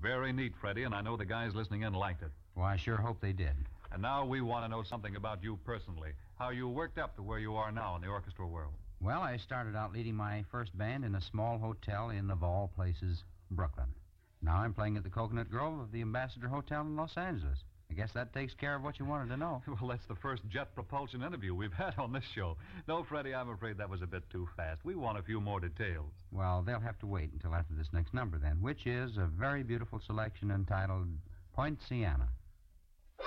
Very neat, Freddie, and I know the guys listening in liked it. Well, I sure hope they did. And now we want to know something about you personally. How you worked up to where you are now in the orchestra world. Well, I started out leading my first band in a small hotel in, of all places, Brooklyn. Now I'm playing at the Coconut Grove of the Ambassador Hotel in Los Angeles. I guess that takes care of what you wanted to know. Well, that's the first jet propulsion interview we've had on this show. No, Freddie, I'm afraid that was a bit too fast. We want a few more details. Well, they'll have to wait until after this next number, then, which is a very beautiful selection entitled Poinciana.